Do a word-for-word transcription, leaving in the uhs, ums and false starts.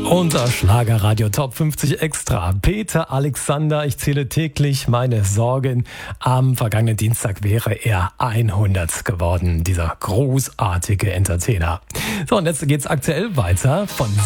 Unser Schlagerradio Top fünfzig Extra. Peter Alexander, ich zähle täglich meine Sorgen. Am vergangenen Dienstag wäre er hundert geworden, dieser großartige Entertainer. So, und jetzt geht's aktuell weiter. Von